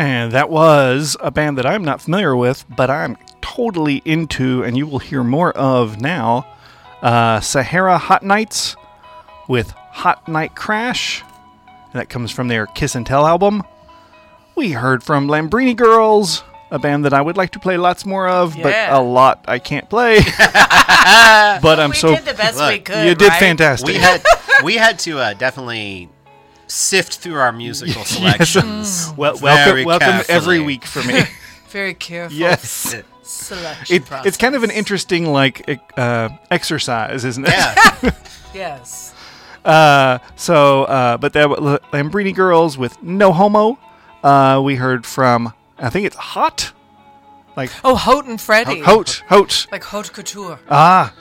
And that was a band that I'm not familiar with, but I'm totally into, and you will hear more of now. Sahara Hot Nights with Hot Night Crash. And that comes from their Kiss and Tell album. We heard from Lambrini Girls, a band that I would like to play lots more of, but a lot I can't play. But I'm we did the best we could. You did fantastic. We had to definitely sift through our musical selections. Welcome every week for me. Very careful. Yes. Selection process. It's kind of an interesting exercise, isn't it? Yeah. Yes. But that Lambrini Girls with No Homo. We heard from, I think it's Hot. Hote and Freddie. Hote. Like Haute Couture. Ah.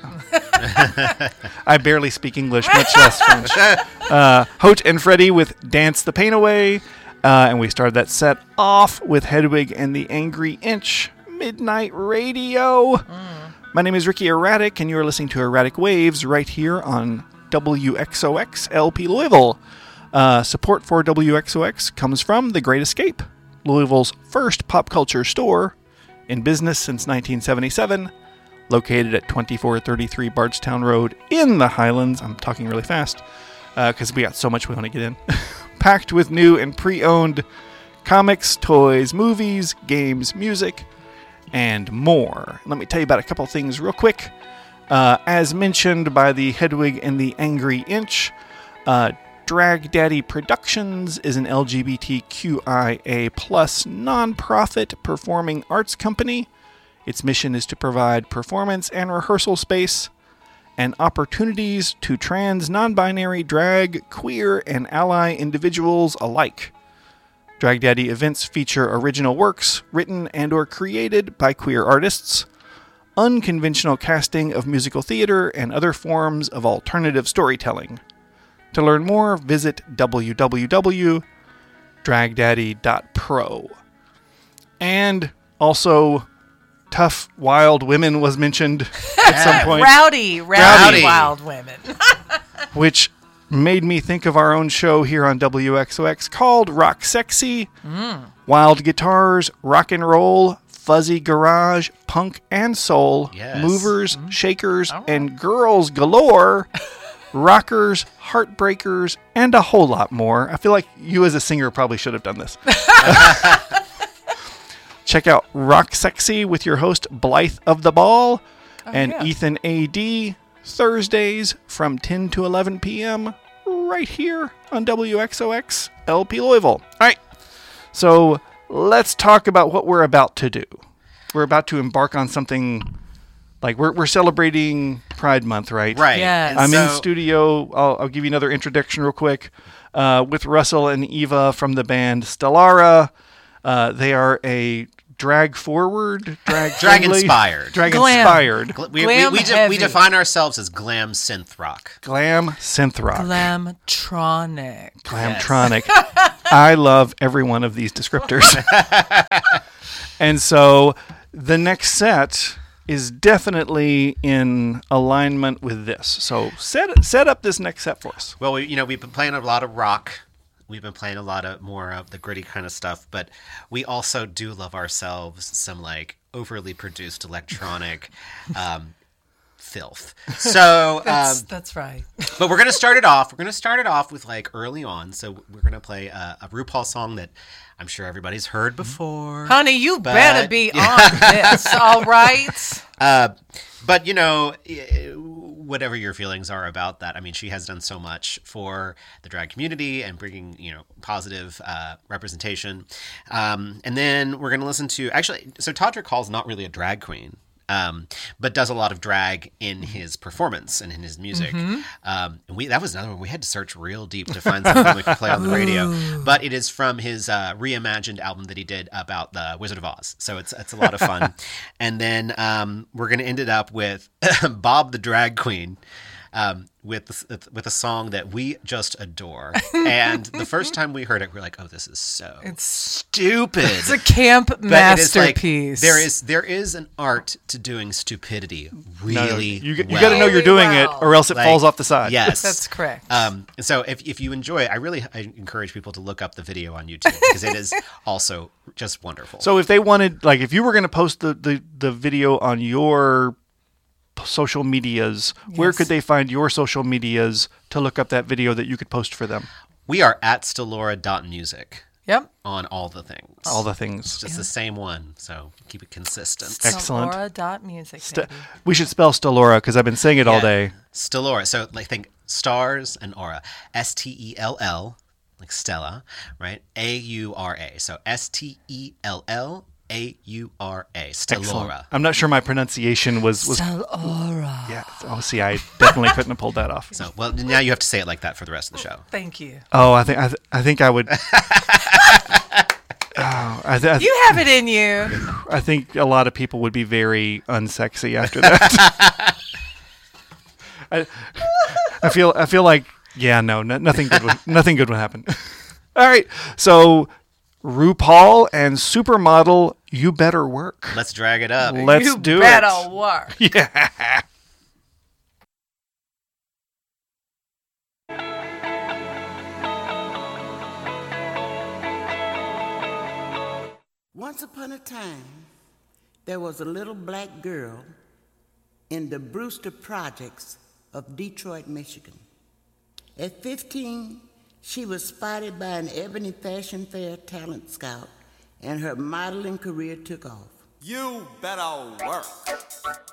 I barely speak English, much less French. Hote and Freddie with Dance the Pain Away. And we started that set off with Hedwig and the Angry Inch, Midnight Radio. My name is Ricky Erratic, and you're listening to Erratic Waves right here on WXOX LP Louisville. Support for WXOX comes from The Great Escape, Louisville's first pop culture store, in business since 1977, located at 2433 Bardstown Road in the Highlands. I'm talking really fast because we got so much we want to get in. Packed with new and pre-owned comics, toys, movies, games, music, and more. Let me tell you about a couple things real quick. As mentioned by the Hedwig and the Angry Inch, Drag Daddy Productions is an LGBTQIA+ non-profit performing arts company. Its mission is to provide performance and rehearsal space and opportunities to trans, non-binary, drag, queer, and ally individuals alike. Drag Daddy events feature original works written and or created by queer artists, unconventional casting of musical theater, and other forms of alternative storytelling. To learn more, visit www.dragdaddy.pro. And also, Tough Wild Women was mentioned at some point. Rowdy Wild Women. Which made me think of our own show here on WXOX called Rock Sexy. Wild guitars, rock and roll, fuzzy garage, punk and soul, movers, shakers, and girls galore. Rockers, heartbreakers, and a whole lot more. I feel like you as a singer probably should have done this. Check out Rock Sexy with your host Blythe of the Ball Ethan A.D. Thursdays from 10 to 11 p.m. right here on WXOX LP Louisville. All right, so let's talk about what we're about to do. We're about to embark on something. Like, we're celebrating Pride Month, right? Right. Yes. I'm in studio. I'll give you another introduction real quick. With Russell and Eva from the band Stellara. They are a drag-inspired. We define ourselves as glam synth rock. Glam synth rock. Glamtronic. Glamtronic. Yes. I love every one of these descriptors. And so the next set is definitely in alignment with this. So set up this next set for us. Well, we've been playing a lot of rock. We've been playing a lot of more of the gritty kind of stuff, but we also do love ourselves some overly produced electronic filth. So that's right. But we're gonna start it off. We're gonna start it off with early on. So we're gonna play a RuPaul song that I'm sure everybody's heard before. Honey, you better be on this, all right? But whatever your feelings are about that, I mean, she has done so much for the drag community and bringing, positive representation. And then we're going to listen to, so Todrick Hall's not really a drag queen, but does a lot of drag in his performance and in his music. And that was another one. We had to search real deep to find something we could play on the radio. But it is from his reimagined album that he did about the Wizard of Oz. So it's a lot of fun. And then we're going to end it up with Bob the Drag Queen. with a song that we just adore. And the first time we heard it, we're like, "Oh, this is so stupid." It's a camp But it is masterpiece. like, there is an art to doing stupidity really You got to well. know you're doing it, well. or else it Like, falls off the side. Yes, That's correct. And so if you enjoy it, I encourage people to look up the video on YouTube because it is also just wonderful. So if they wanted, like, if you were going to post the video on your social medias, where Yes. could they find your social medias to look up that video that you could post for them? we are at Stellora.music Yep. on all the things. All the things. It's just the same one, so keep it consistent. Excellent. Stellora.music, baby. We should spell Stellora because I've been saying it all Yeah. day. Stellora. So like think stars and aura. Stell, like Stella, right? Aura. So Stellaura. Excellent. Stellora. I'm not sure my pronunciation was Stellora. yeah. Oh, see, I definitely couldn't have pulled that off. So well now you have to say it like that for the rest of the show. Thank you. Oh, I think I would. You have it in you. I think a lot of people would be very unsexy after that. I feel like nothing good would happen. All right, so RuPaul and Supermodel, You Better Work. Let's drag it up. Let's You do better it. work. Yeah. Once upon a time, there was a little black girl in the Brewster Projects of Detroit, Michigan. At 15, she was spotted by an Ebony Fashion Fair talent scout, and her modeling career took off. You better work.